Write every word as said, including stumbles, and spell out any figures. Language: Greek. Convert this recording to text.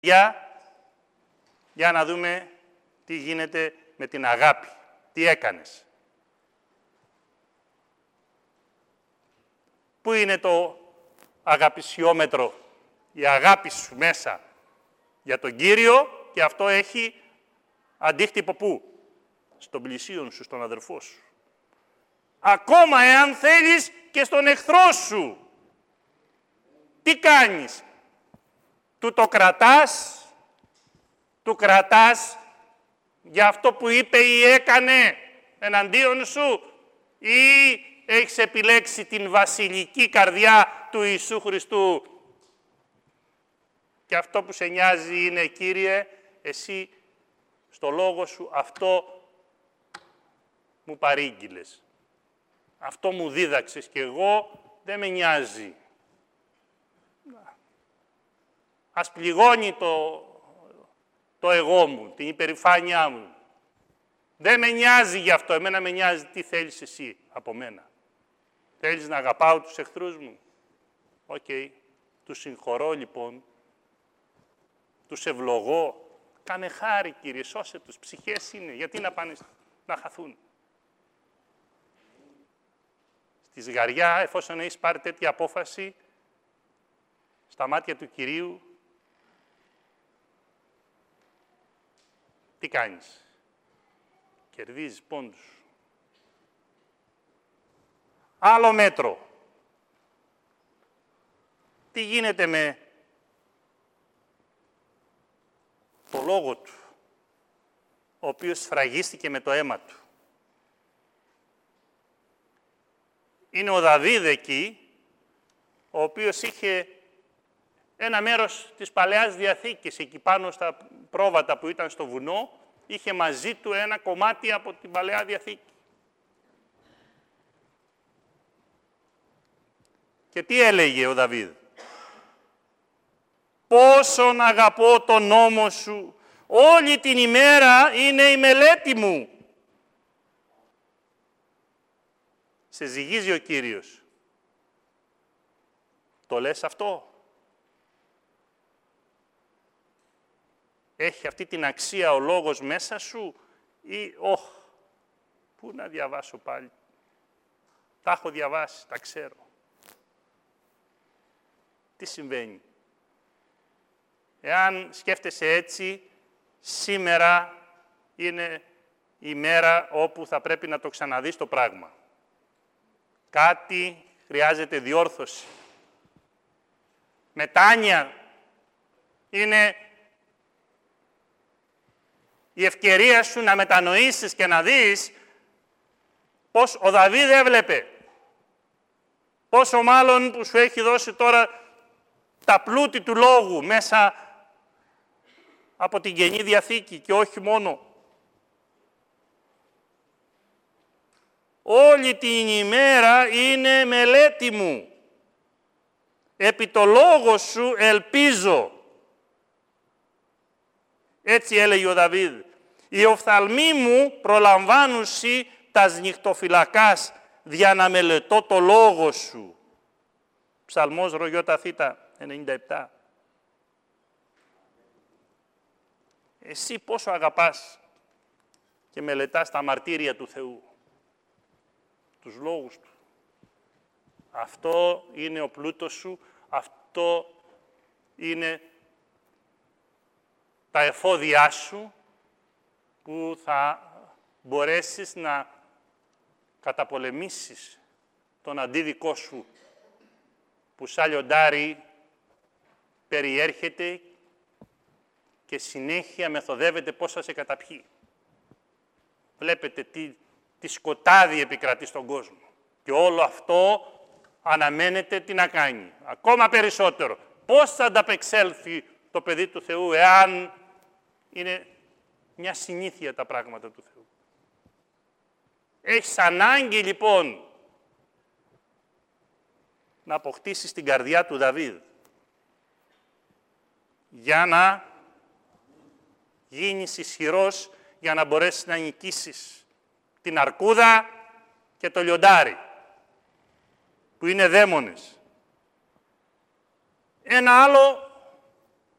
Για, για να δούμε τι γίνεται με την αγάπη. Τι έκανες. Πού είναι το αγαπησιόμετρο, η αγάπη σου μέσα για τον Κύριο, και αυτό έχει αντίκτυπο πού? Στον πλησίον σου, στον αδερφό σου. Ακόμα εάν θέλεις και στον εχθρό σου. Τι κάνεις? Του το κρατάς, του κρατάς για αυτό που είπε ή έκανε εναντίον σου, ή έχεις επιλέξει την βασιλική καρδιά του Ιησού Χριστού και αυτό που σε νοιάζει είναι, Κύριε, εσύ στο λόγο σου αυτό μου παρήγγειλες, αυτό μου δίδαξες και εγώ δεν με νοιάζει. Ας πληγώνει το, το εγώ μου, την υπερηφάνειά μου. Δεν με νοιάζει γι' αυτό, εμένα με νοιάζει τι θέλεις εσύ από μένα. Θέλεις να αγαπάω τους εχθρούς μου? Οκ. Okay. Τους συγχωρώ λοιπόν. Τους ευλογώ. Κάνε χάρη, Κύριε, σώσε τους. Ψυχές είναι. Γιατί να πάνε να χαθούν. Στη ζυγαριά, εφόσον έχεις πάρει τέτοια απόφαση, στα μάτια του Κυρίου, τι κάνεις? Κερδίζεις πόντους. Άλλο μέτρο. Τι γίνεται με το λόγο του, ο οποίος σφραγίστηκε με το αίμα του. Είναι ο Δαβίδ εκεί, ο οποίος είχε ένα μέρος της Παλαιάς Διαθήκης, εκεί πάνω στα πρόβατα που ήταν στο βουνό, είχε μαζί του ένα κομμάτι από την Παλαιά Διαθήκη. Και τι έλεγε ο Δαβίδ? Πόσον αγαπώ τον νόμο σου, όλη την ημέρα είναι η μελέτη μου. Σε ζυγίζει ο Κύριος. Το λες αυτό? Έχει αυτή την αξία ο λόγος μέσα σου ή όχ, πού να διαβάσω πάλι. Τα έχω διαβάσει, τα ξέρω. Τι συμβαίνει? Εάν σκέφτεσαι έτσι, σήμερα είναι η μέρα όπου θα πρέπει να το ξαναδείς το πράγμα. Κάτι χρειάζεται διόρθωση. Μετάνοια είναι η ευκαιρία σου να μετανοήσεις και να δεις πώς ο Δαβίδ έβλεπε. Πόσο μάλλον που σου έχει δώσει τώρα τα πλούτη του λόγου μέσα από την Καινή Διαθήκη και όχι μόνο. Όλη την ημέρα είναι μελέτη μου. Επί το λόγο σου ελπίζω. Έτσι έλεγε ο Δαβίδ. Οι οφθαλμοί μου προλαμβάνουσι τας νυχτοφυλακάς δια να μελετώ το λόγο σου. Ψαλμός Ρογιώτα Θήτα ενενήντα επτά. Εσύ πόσο αγαπάς και μελετάς τα μαρτύρια του Θεού, τους λόγους Του. Αυτό είναι ο πλούτος σου, αυτό είναι τα εφόδια σου που θα μπορέσεις να καταπολεμήσεις τον αντίδικό σου που σαν λιοντάρι περιέρχεται και συνέχεια μεθοδεύεται πώς θα σε καταπιεί. Βλέπετε τι, τι σκοτάδι επικρατεί στον κόσμο. Και όλο αυτό αναμένεται τι να κάνει. Ακόμα περισσότερο. Πώς θα ανταπεξέλθει το παιδί του Θεού εάν είναι μια συνήθεια τα πράγματα του Θεού. Έχεις ανάγκη λοιπόν να αποκτήσεις την καρδιά του Δαβίδ για να γίνεις ισχυρός, για να μπορέσεις να νικήσεις την αρκούδα και το λιοντάρι, που είναι δαίμονες. Ένα άλλο